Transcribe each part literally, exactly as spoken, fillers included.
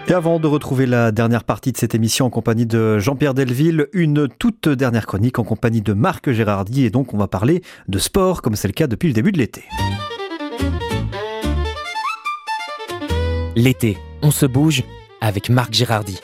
Et avant de retrouver la dernière partie de cette émission en compagnie de Jean-Pierre Delville, une toute dernière chronique en compagnie de Marc Gérardi. Et donc on va parler de sport comme c'est le cas depuis le début de l'été. L'été, on se bouge avec Marc Gérardi.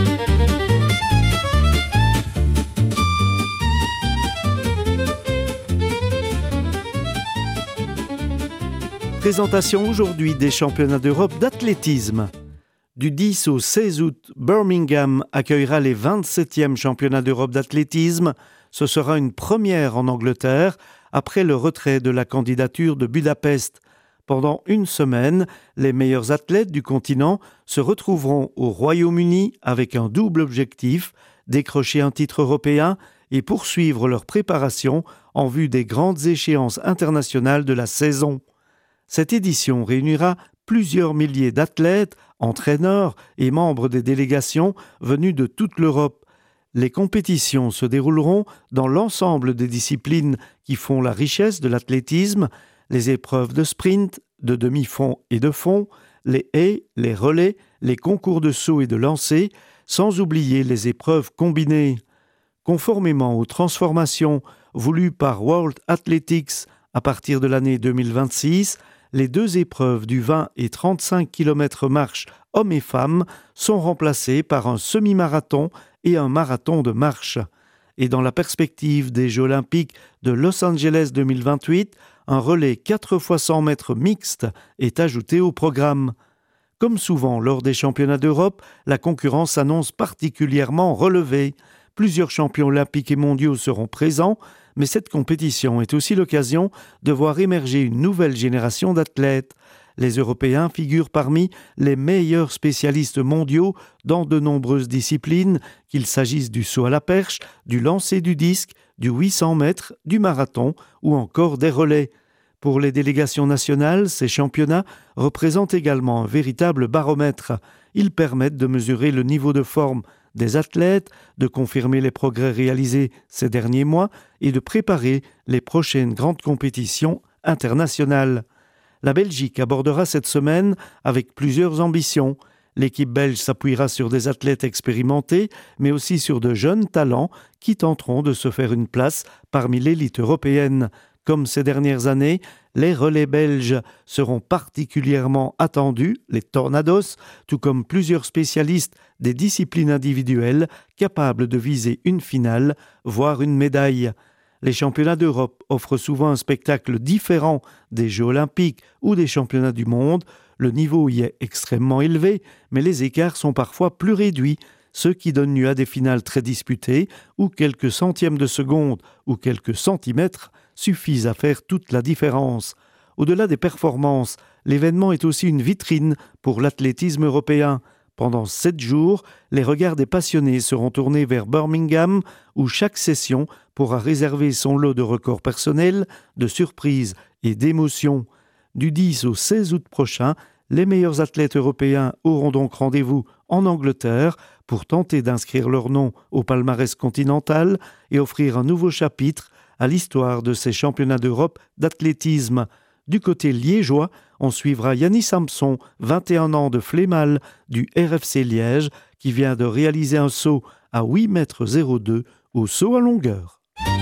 Présentation aujourd'hui des championnats d'Europe d'athlétisme. Du dix au seize août, Birmingham accueillera les vingt-septièmes championnats d'Europe d'athlétisme. Ce sera une première en Angleterre après le retrait de la candidature de Budapest. Pendant une semaine, les meilleurs athlètes du continent se retrouveront au Royaume-Uni avec un double objectif, décrocher un titre européen et poursuivre leur préparation en vue des grandes échéances internationales de la saison. Cette édition réunira plusieurs milliers d'athlètes, entraîneurs et membres des délégations venus de toute l'Europe. Les compétitions se dérouleront dans l'ensemble des disciplines qui font la richesse de l'athlétisme, les épreuves de sprint, de demi-fond et de fond, les haies, les relais, les concours de saut et de lancer, sans oublier les épreuves combinées. Conformément aux transformations voulues par World Athletics à partir de l'année deux mille vingt-six, les deux épreuves du vingt et trente-cinq kilomètres marche hommes et femmes sont remplacées par un semi-marathon et un marathon de marche. Et dans la perspective des Jeux olympiques de Los Angeles deux mille vingt-huit, un relais quatre fois cent mètres mixte est ajouté au programme. Comme souvent lors des championnats d'Europe, la concurrence s'annonce particulièrement relevée. Plusieurs champions olympiques et mondiaux seront présents, mais cette compétition est aussi l'occasion de voir émerger une nouvelle génération d'athlètes. Les Européens figurent parmi les meilleurs spécialistes mondiaux dans de nombreuses disciplines, qu'il s'agisse du saut à la perche, du lancer du disque, du huit cents mètres, du marathon ou encore des relais. Pour les délégations nationales, ces championnats représentent également un véritable baromètre. Ils permettent de mesurer le niveau de forme des athlètes, de confirmer les progrès réalisés ces derniers mois et de préparer les prochaines grandes compétitions internationales. La Belgique abordera cette semaine avec plusieurs ambitions. L'équipe belge s'appuiera sur des athlètes expérimentés, mais aussi sur de jeunes talents qui tenteront de se faire une place parmi l'élite européenne. Comme ces dernières années, les relais belges seront particulièrement attendus, les Tornados, tout comme plusieurs spécialistes des disciplines individuelles capables de viser une finale, voire une médaille. Les championnats d'Europe offrent souvent un spectacle différent des Jeux olympiques ou des championnats du monde. Le niveau y est extrêmement élevé, mais les écarts sont parfois plus réduits, ce qui donne lieu à des finales très disputées où quelques centièmes de seconde ou quelques centimètres suffisent à faire toute la différence. Au-delà des performances, l'événement est aussi une vitrine pour l'athlétisme européen. Pendant sept jours, les regards des passionnés seront tournés vers Birmingham, où chaque session pourra réserver son lot de records personnels, de surprises et d'émotions. Du dix au seize août prochain, les meilleurs athlètes européens auront donc rendez-vous en Angleterre pour tenter d'inscrire leur nom au palmarès continental et offrir un nouveau chapitre à l'histoire de ces championnats d'Europe d'athlétisme. Du côté liégeois, on suivra Yannis Samson, vingt et un ans de Flémal du R F C Liège, qui vient de réaliser un saut à huit mètres zéro deux au saut à longueur.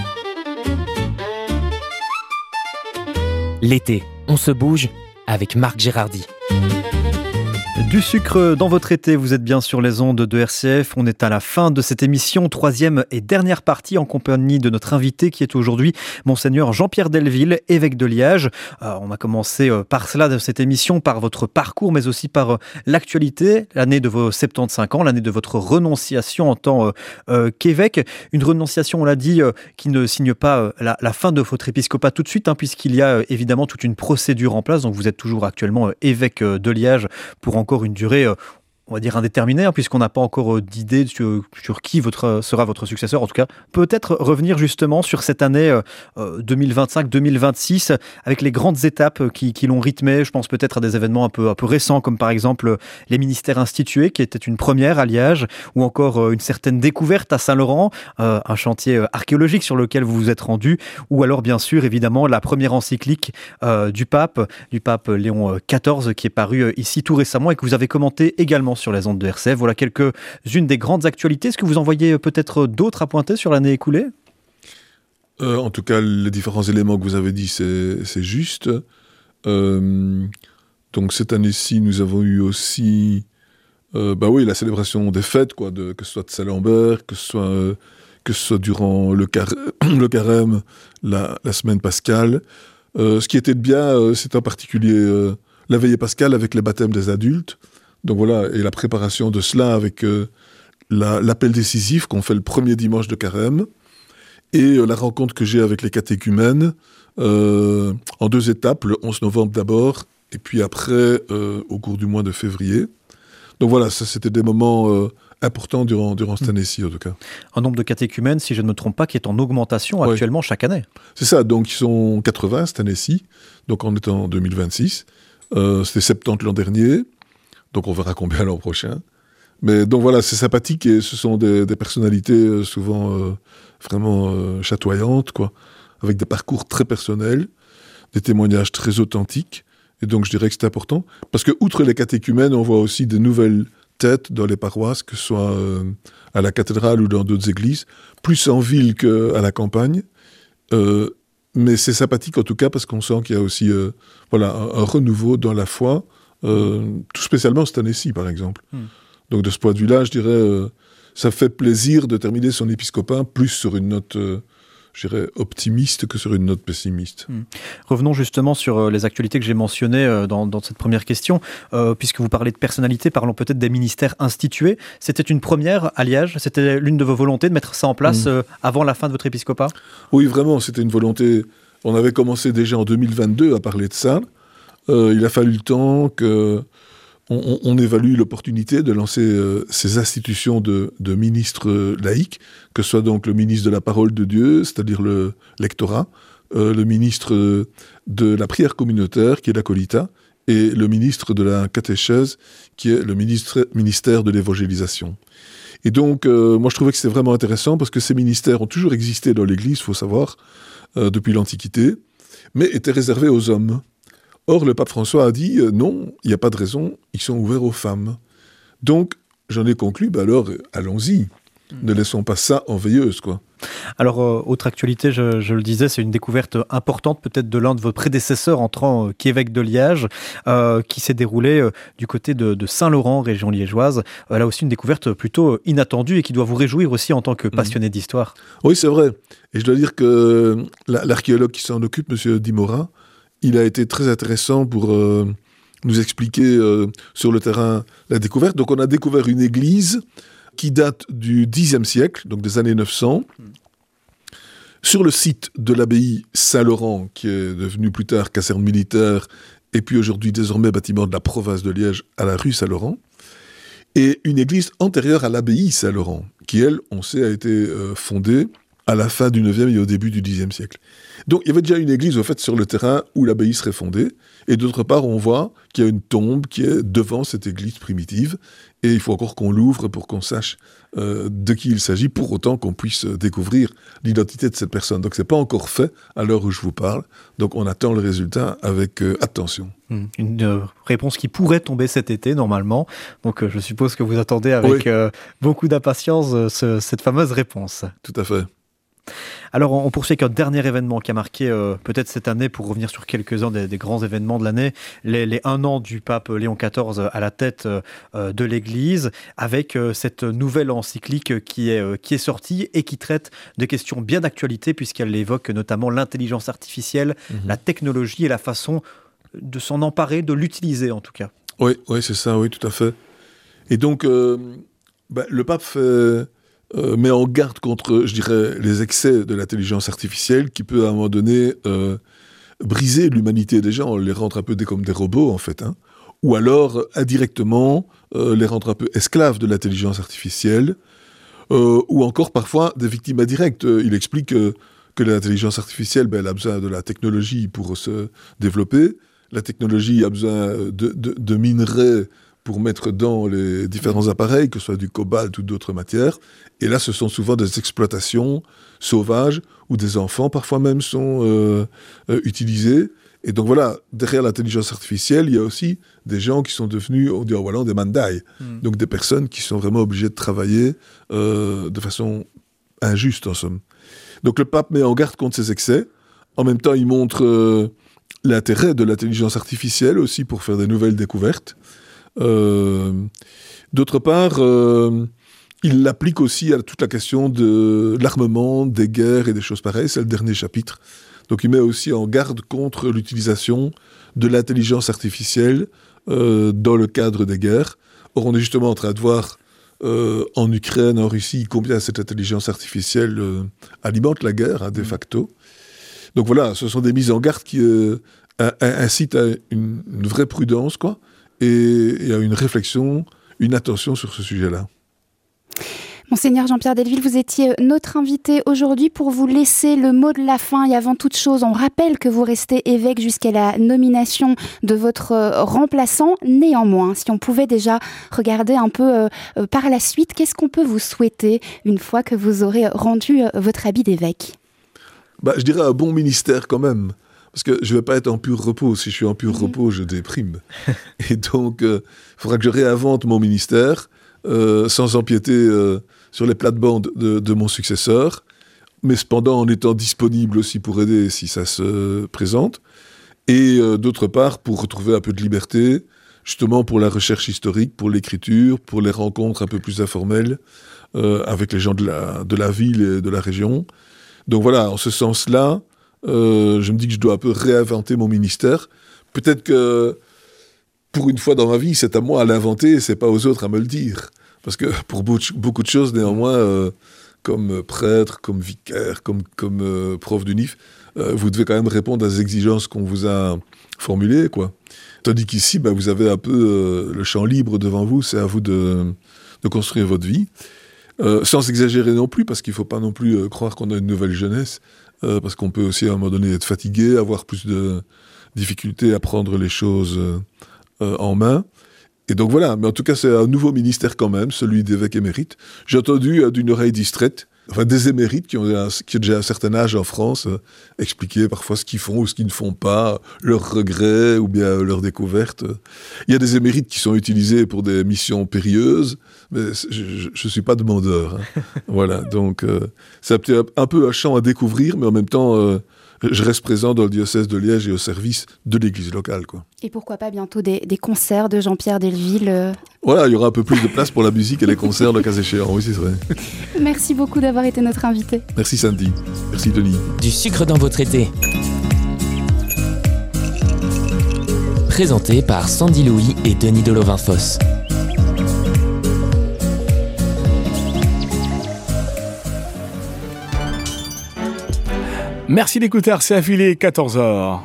L'été, on se bouge avec Marc Gérardi. Du sucre dans votre été, vous êtes bien sur les ondes de R C F. On est à la fin de cette émission, troisième et dernière partie en compagnie de notre invité qui est aujourd'hui Monseigneur Jean-Pierre Delville, évêque de Liège. Euh, on a commencé euh, par cela de cette émission, par votre parcours, mais aussi par euh, l'actualité, l'année de vos soixante-quinze ans, l'année de votre renonciation en tant euh, euh, qu'évêque. Une renonciation, on l'a dit, euh, qui ne signe pas euh, la, la fin de votre épiscopat tout de suite, hein, puisqu'il y a euh, évidemment toute une procédure en place. Donc vous êtes toujours actuellement euh, évêque euh, de Liège pour encore une durée, euh, on va dire indéterminée, hein, puisqu'on n'a pas encore euh, d'idée sur, sur qui votre, sera votre successeur. En tout cas, peut-être revenir justement sur cette année euh, deux mille vingt-cinq deux mille vingt-six, avec les grandes étapes qui, qui l'ont rythmé. Je pense peut-être à des événements un peu, un peu récents, comme par exemple les ministères institués, qui était une première à Liège, ou encore euh, une certaine découverte à Saint-Laurent, euh, un chantier archéologique sur lequel vous vous êtes rendu, ou alors bien sûr, évidemment, la première encyclique euh, du pape, du pape Léon quatorze, qui est paru ici tout récemment et que vous avez commenté également sur les ondes de R C F. Voilà quelques-unes des grandes actualités. Est-ce que vous en voyez peut-être d'autres à pointer sur l'année écoulée ? euh, En tout cas, les différents éléments que vous avez dit, c'est, c'est juste. Euh, donc cette année-ci, nous avons eu aussi euh, bah oui, la célébration des fêtes, quoi, de, que ce soit de Saint-Lambert, que ce soit, euh, que ce soit durant le, car- le carême, la, la semaine pascale. Euh, ce qui était bien, euh, c'est en particulier euh, la veillée pascale avec les baptêmes des adultes. Donc voilà, et la préparation de cela avec euh, la, l'appel décisif qu'on fait le premier dimanche de carême et euh, la rencontre que j'ai avec les catéchumènes euh, en deux étapes, le onze novembre d'abord et puis après euh, au cours du mois de février. Donc voilà, ça c'était des moments euh, importants durant, durant cette année-ci en tout cas. Un nombre de catéchumènes, si je ne me trompe pas, qui est en augmentation actuellement oui. chaque année. C'est ça, donc ils sont quatre-vingts cette année-ci, donc on est en deux mille vingt-six. Euh, c'était soixante-dix l'an dernier, donc on verra combien l'an prochain. Mais donc voilà, c'est sympathique et ce sont des, des personnalités euh, souvent euh, vraiment euh, chatoyantes, quoi, avec des parcours très personnels, des témoignages très authentiques. Et donc je dirais que c'est important, parce que outre les catéchumènes, on voit aussi de nouvelles têtes dans les paroisses, que ce soit euh, à la cathédrale ou dans d'autres églises, plus en ville qu'à la campagne. Euh, mais c'est sympathique en tout cas, parce qu'on sent qu'il y a aussi euh, voilà, un, un renouveau dans la foi, euh, tout spécialement cette année-ci par exemple. Mm. Donc de ce point de vue-là, je dirais, euh, ça fait plaisir de terminer son épiscopat plus sur une note... Euh, je dirais, optimiste que sur une note pessimiste. Mmh. Revenons justement sur euh, les actualités que j'ai mentionnées euh, dans, dans cette première question. Euh, puisque vous parlez de personnalité, parlons peut-être des ministères institués. C'était une première à Liège. C'était l'une de vos volontés de mettre ça en place mmh. euh, avant la fin de votre épiscopat ? Oui, vraiment, c'était une volonté. On avait commencé déjà en deux mille vingt-deux à parler de ça. Euh, il a fallu le temps que... On, on évalue l'opportunité de lancer euh, ces institutions de, de ministres euh, laïcs, que ce soit donc le ministre de la parole de Dieu, c'est-à-dire le lectorat, euh, le ministre de la prière communautaire, qui est l'acolita, et le ministre de la catéchèse, qui est le ministre, ministère de l'évangélisation. Et donc, euh, moi je trouvais que c'était vraiment intéressant, parce que ces ministères ont toujours existé dans l'Église, il faut savoir, euh, depuis l'Antiquité, mais étaient réservés aux hommes. Or, le pape François a dit euh, non, il n'y a pas de raison, ils sont ouverts aux femmes. Donc, j'en ai conclu, bah alors, allons-y, mmh. ne laissons pas ça en veilleuse, quoi. Alors, euh, autre actualité, je, je le disais, c'est une découverte importante, peut-être de l'un de vos prédécesseurs entrant euh, qu'évêque de Liège, euh, qui s'est déroulée euh, du côté de, de Saint-Laurent, région liégeoise. Euh, là aussi, une découverte plutôt inattendue et qui doit vous réjouir aussi en tant que passionné mmh. d'histoire. Oui, c'est vrai. Et je dois dire que la, l'archéologue qui s'en occupe, M. Dimora, il a été très intéressant pour euh, nous expliquer euh, sur le terrain la découverte. Donc on a découvert une église qui date du dixième siècle, donc des années neuf cents, mmh. sur le site de l'abbaye Saint-Laurent, qui est devenue plus tard caserne militaire, et puis aujourd'hui désormais bâtiment de la province de Liège à la rue Saint-Laurent, et une église antérieure à l'abbaye Saint-Laurent, qui elle, on sait, a été euh, fondée à la fin du neuvième et au début du dixième siècle. Donc il y avait déjà une église au fait sur le terrain où l'abbaye serait fondée, et d'autre part on voit qu'il y a une tombe qui est devant cette église primitive, et il faut encore qu'on l'ouvre pour qu'on sache euh, de qui il s'agit, pour autant qu'on puisse découvrir l'identité de cette personne. Donc c'est pas encore fait à l'heure où je vous parle, donc on attend le résultat avec euh, attention. Une euh, réponse qui pourrait tomber cet été normalement, donc euh, je suppose que vous attendez avec oui. euh, beaucoup d'impatience euh, ce, cette fameuse réponse. Tout à fait. Alors on poursuit avec un dernier événement qui a marqué euh, peut-être cette année, pour revenir sur quelques-uns des, des grands événements de l'année, les, les un an du pape Léon quatorze à la tête euh, de l'Église, avec euh, cette nouvelle encyclique qui est, euh, qui est sortie et qui traite de questions bien d'actualité, puisqu'elle évoque notamment l'intelligence artificielle, mmh. la technologie et la façon de s'en emparer, de l'utiliser en tout cas. Oui, oui c'est ça, oui tout à fait. Et donc euh, bah, le pape fait... Euh, met en garde contre, je dirais, les excès de l'intelligence artificielle qui peut à un moment donné euh, briser l'humanité des gens, les rendre un peu des, comme des robots en fait, hein, ou alors indirectement euh, les rendre un peu esclaves de l'intelligence artificielle, euh, ou encore parfois des victimes indirectes. Il explique euh, que l'intelligence artificielle, ben, elle a besoin de la technologie pour se développer, la technologie a besoin de, de, de minerais pour mettre dans les différents appareils, que ce soit du cobalt ou d'autres matières. Et là, ce sont souvent des exploitations sauvages où des enfants, parfois même, sont euh, euh, utilisés. Et donc voilà, derrière l'intelligence artificielle, il y a aussi des gens qui sont devenus, on dit en wallon, des mandai. Mm. Donc des personnes qui sont vraiment obligées de travailler euh, de façon injuste, en somme. Donc le pape met en garde contre ces excès. En même temps, il montre euh, l'intérêt de l'intelligence artificielle aussi pour faire des nouvelles découvertes. Euh, d'autre part, euh, il l'applique aussi à toute la question de l'armement, des guerres et des choses pareilles. C'est le dernier chapitre. Donc il met aussi en garde contre l'utilisation de l'intelligence artificielle euh, dans le cadre des guerres. Or, on est justement en train de voir euh, en Ukraine, en Russie, combien cette intelligence artificielle euh, alimente la guerre, hein, de facto. Donc voilà, ce sont des mises en garde qui euh, incitent à une, une vraie prudence, quoi, et, et à une réflexion, une attention sur ce sujet-là. Monseigneur Jean-Pierre Delville, vous étiez notre invité aujourd'hui pour vous laisser le mot de la fin. Et avant toute chose, on rappelle que vous restez évêque jusqu'à la nomination de votre remplaçant. Néanmoins, si on pouvait déjà regarder un peu euh, par la suite, qu'est-ce qu'on peut vous souhaiter une fois que vous aurez rendu euh, votre habit d'évêque ? Bah, je dirais un bon ministère quand même. Parce que je ne vais pas être en pur repos. Si je suis en pur mmh. repos, je déprime. Et donc, il euh, faudra que je réinvente mon ministère euh, sans empiéter euh, sur les plates-bandes de, de mon successeur, mais cependant en étant disponible aussi pour aider si ça se présente. Et euh, d'autre part, pour retrouver un peu de liberté, justement pour la recherche historique, pour l'écriture, pour les rencontres un peu plus informelles euh, avec les gens de la, de la ville et de la région. Donc voilà, en ce sens-là, euh, je me dis que je dois un peu réinventer mon ministère. Peut-être que, pour une fois dans ma vie, c'est à moi à l'inventer et c'est pas aux autres à me le dire. Parce que pour beaucoup de choses, néanmoins, euh, comme prêtre, comme vicaire, comme, comme euh, prof d'U N I F, euh, vous devez quand même répondre à des exigences qu'on vous a formulées, quoi. Tandis qu'ici, bah, vous avez un peu euh, le champ libre devant vous, c'est à vous de, de construire votre vie. Euh, sans exagérer non plus, parce qu'il ne faut pas non plus euh, croire qu'on a une nouvelle jeunesse, euh, parce qu'on peut aussi à un moment donné être fatigué, avoir plus de difficultés à prendre les choses euh, en main. Et donc voilà, mais en tout cas c'est un nouveau ministère quand même, celui d'évêque émérite. J'ai entendu euh, d'une oreille distraite, enfin des émérites qui ont, un, qui ont déjà un certain âge en France, euh, expliquer parfois ce qu'ils font ou ce qu'ils ne font pas, leurs regrets ou bien euh, leurs découvertes. Il y a des émérites qui sont utilisés pour des missions périlleuses, mais je ne suis pas demandeur. Hein. Voilà, donc euh, c'est un, un peu un champ à découvrir, mais en même temps, euh, je reste présent dans le diocèse de Liège et au service de l'église locale, quoi. Et pourquoi pas bientôt des, des concerts de Jean-Pierre Delville euh... Voilà, il y aura un peu plus de place pour la musique et les concerts, le cas échéant, oui c'est vrai. Merci beaucoup d'avoir été notre invité. Merci Sandy, merci Denis. Du sucre dans votre été. Présenté par Sandy Louis et Denis Delovin-Fosse. Merci d'écouter R C F, il est quatorze heures.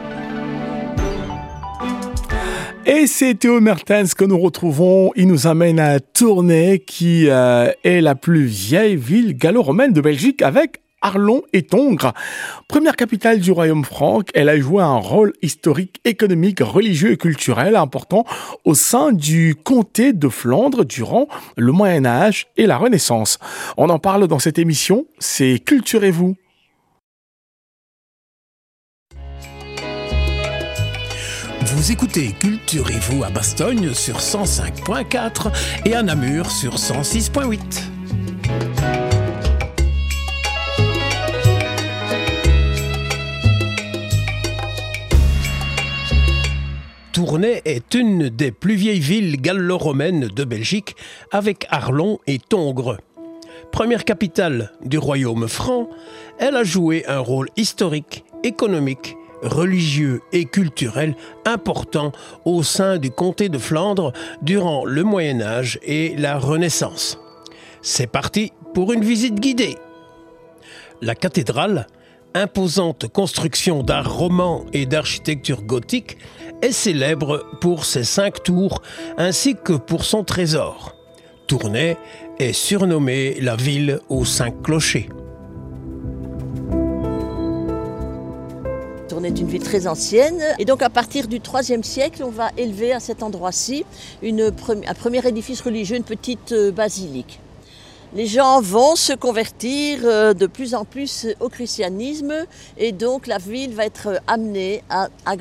Et c'est Théo Mertens que nous retrouvons. Il nous amène à Tournai, qui euh, est la plus vieille ville gallo-romaine de Belgique, avec Arlon et Tongres. Première capitale du royaume franc, elle a joué un rôle historique, économique, religieux et culturel important au sein du comté de Flandre durant le Moyen-Âge et la Renaissance. On en parle dans cette émission, c'est Culturez-vous. Vous écoutez Culturez-vous à Bastogne sur cent cinq point quatre et à Namur sur cent six point huit. Tournai est une des plus vieilles villes gallo-romaines de Belgique, avec Arlon et Tongres. Première capitale du royaume franc, elle a joué un rôle historique, économique, religieux et culturel important au sein du comté de Flandre durant le Moyen-Âge et la Renaissance. C'est parti pour une visite guidée. La cathédrale, imposante construction d'art roman et d'architecture gothique, est célèbre pour ses cinq tours ainsi que pour son trésor. Tournai est surnommée la ville aux cinq clochers. Tournai est une ville très ancienne et donc à partir du troisième siècle, on va élever à cet endroit-ci une, un premier édifice religieux, une petite basilique. les gens vont se convertir de plus en plus au christianisme et donc la ville va être amenée à, à